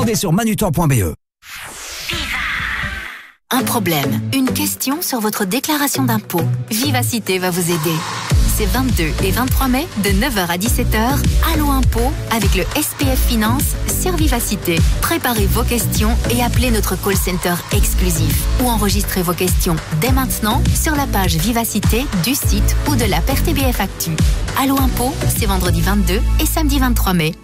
Demandez sur manutan.be. Un problème, une question sur votre déclaration d'impôt. Vivacité va vous aider. C'est 22 et 23 mai, de 9h à 17h, Allo Impôt avec le SPF Finance sur Vivacité. Préparez vos questions et appelez notre call center exclusif. Ou enregistrez vos questions dès maintenant sur la page Vivacité du site ou de l'app RTBF Actu. Allo Impôt, c'est vendredi 22 et samedi 23 mai.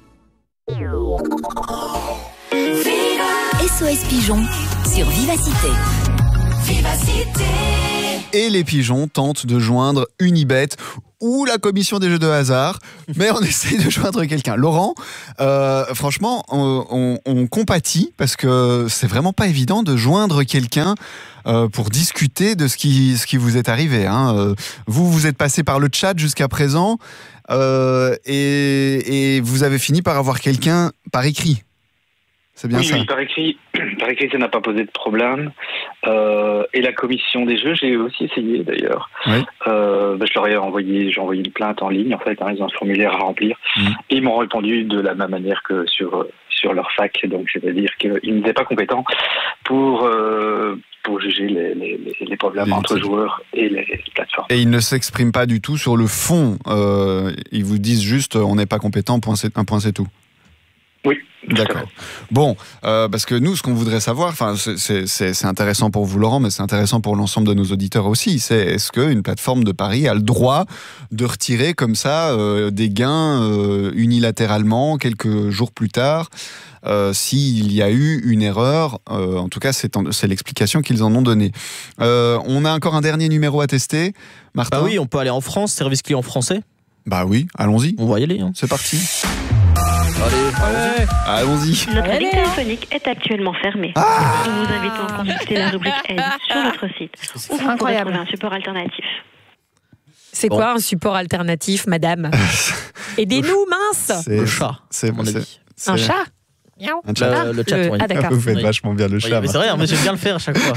SOS Pigeon sur Vivacité. Vivacité. Et les pigeons tentent de joindre Unibet ou la commission des jeux de hasard, mais on essaie de joindre quelqu'un. Laurent, franchement, on compatit parce que c'est vraiment pas évident de joindre quelqu'un pour discuter de ce qui vous est arrivé. Hein. Vous êtes passé par le chat jusqu'à présent et vous avez fini par avoir quelqu'un par écrit. C'est bien ça. Oui, par écrit, ça n'a pas posé de problème. Et la commission des jeux, j'ai aussi essayé d'ailleurs. Oui. Je leur ai envoyé, j'ai envoyé une plainte en ligne en fait. Ils ont un formulaire à remplir. Et ils m'ont répondu de la même manière que sur leur fac. Donc c'est-à-dire qu'ils n'étaient pas compétents pour juger les problèmes entre joueurs et les plateformes. Et ils ne s'expriment pas du tout sur le fond. Ils vous disent juste on n'est pas compétent, un point c'est tout. Oui. D'accord. Bon, parce que nous, ce qu'on voudrait savoir, c'est intéressant pour vous, Laurent, mais c'est intéressant pour l'ensemble de nos auditeurs aussi. C'est est-ce qu'une plateforme de paris a le droit de retirer comme ça des gains unilatéralement quelques jours plus tard s'il y a eu une erreur. En tout cas, c'est l'explication qu'ils en ont donnée. On a encore un dernier numéro à tester, Martin. Bah oui, on peut aller en France, service client français. Bah oui, allons-y. On va y aller. Hein. C'est parti. Allez. Notre ligne téléphonique est actuellement fermée. Nous vous invitons à consulter la rubrique aide sur notre site où vous pourrez trouver un support alternatif. C'est quoi un support alternatif, madame? Aidez-nous, mince. Le chat, c'est mon avis. Un chat? Un chat. Le chat, oui. Ah d'accord. Vous faites vachement bien le chat. Oui, mais c'est vrai, mais j'aime bien le faire à chaque fois.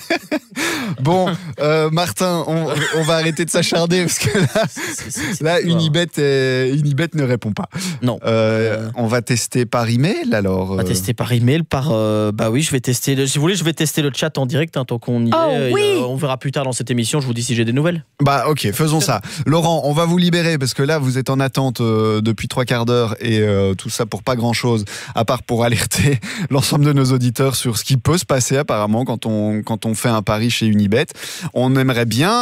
Bon, Martin, on va arrêter de s'acharder parce que là Unibet ne répond pas. Non. On va tester par email alors. On va tester par email, bah oui, je vais tester. Si vous voulez, je vais tester le chat en direct tant qu'on y est. Oui. On verra plus tard dans cette émission. Je vous dis si j'ai des nouvelles. Bah ok, faisons ça. Laurent, on va vous libérer parce que là vous êtes en attente depuis 3/4 d'heure et tout ça pour pas grand chose à part pour alerter l'ensemble de nos auditeurs sur ce qui peut se passer apparemment quand on fait un pari chez Unibet. On aimerait bien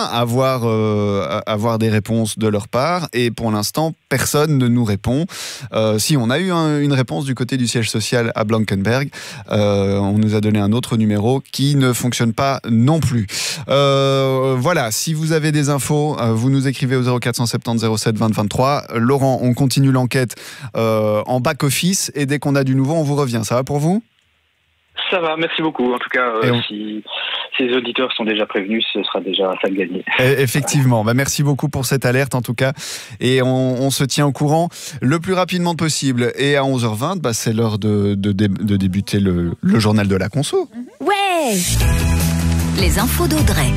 avoir des réponses de leur part et pour l'instant personne ne nous répond. Si on a eu une réponse du côté du siège social à Blankenberg, on nous a donné un autre numéro qui ne fonctionne pas non plus. Voilà, si vous avez des infos, vous nous écrivez au 0470 07 20 23. Laurent, on continue l'enquête en back-office et dès qu'on a du nouveau, on vous revient. Ça va pour vous ? Ça va, merci beaucoup. En tout cas, si les auditeurs sont déjà prévenus, ce sera déjà ça de gagner. Effectivement. Bah, merci beaucoup pour cette alerte, en tout cas. Et on se tient au courant le plus rapidement possible. Et à 11h20, bah, c'est l'heure de débuter le journal de la conso. Ouais. Les infos d'Audrey.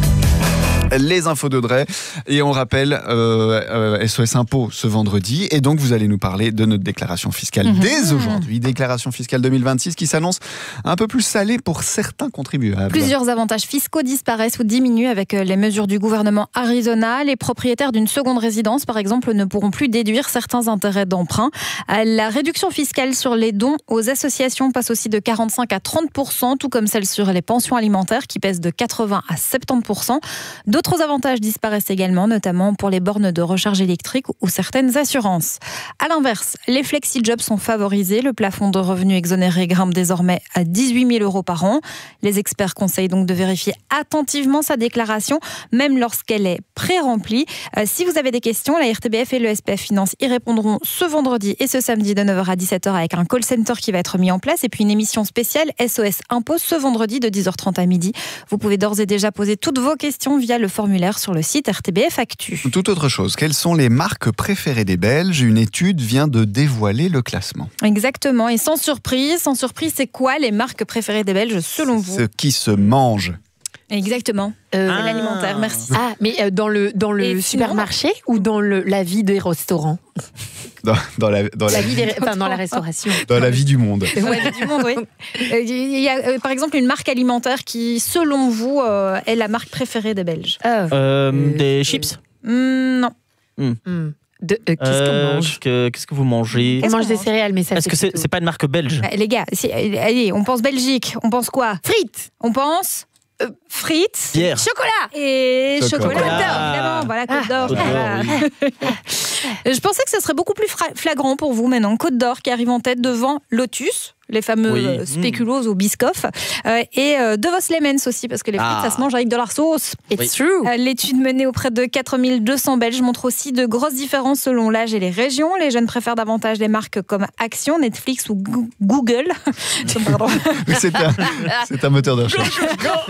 Les infos d'Audrey. Et on rappelle SOS Impôt ce vendredi. Et donc, vous allez nous parler de notre déclaration fiscale dès aujourd'hui. Déclaration fiscale 2026 qui s'annonce un peu plus salée pour certains contribuables. Plusieurs avantages fiscaux disparaissent ou diminuent avec les mesures du gouvernement Arizona. Les propriétaires d'une seconde résidence, par exemple, ne pourront plus déduire certains intérêts d'emprunt. La réduction fiscale sur les dons aux associations passe aussi de 45 à 30%, tout comme celle sur les pensions alimentaires qui pèsent de 80 à 70%. D'autres avantages disparaissent également, notamment pour les bornes de recharge électrique ou certaines assurances. À l'inverse, les flexi-jobs sont favorisés. Le plafond de revenus exonérés grimpe désormais à 18 000 € par an. Les experts conseillent donc de vérifier attentivement sa déclaration, même lorsqu'elle est pré-remplie. Si vous avez des questions, la RTBF et le SPF Finance y répondront ce vendredi et ce samedi de 9h à 17h avec un call center qui va être mis en place et puis une émission spéciale SOS Impôt ce vendredi de 10h30 à midi. Vous pouvez d'ores et déjà poser toutes vos questions via le formulaire sur le site RTBF Actu. Toute autre chose, quelles sont les marques préférées des Belges ? Une étude vient de dévoiler le classement. Exactement, et sans surprise, c'est quoi les marques préférées des Belges selon vous ? Ce qui se mange. Exactement. L'alimentaire, merci. Ah, mais dans le supermarché ou dans la vie des restaurants? Dans la vie dans la restauration. Dans la vie du monde. Dans la vie du monde, oui. Il y a par exemple une marque alimentaire qui, selon vous, est la marque préférée des Belges. Des chips? Non. Qu'est-ce qu'on mange? Qu'est-ce que vous mangez? On mange des céréales, mais ça. Est-ce que c'est pas une marque belge? Les gars, allez, on pense Belgique. On pense quoi? Frites. On pense frites. Bière. Chocolat. Et chocolat. Côte d'Or, évidemment. Voilà, Côte d'Or. Côte d'Or, Voilà. oui. Je pensais que ce serait beaucoup plus flagrant pour vous maintenant. Côte d'Or qui arrive en tête devant Lotus, les fameux spéculoos au Biscoff, et De Vos Lemens aussi, parce que les frites, ça se mange avec de la sauce. It's true. L'étude menée auprès de 4200 Belges montre aussi de grosses différences selon l'âge et les régions. Les jeunes préfèrent davantage des marques comme Action, Netflix ou Google. C'est un moteur de recherche.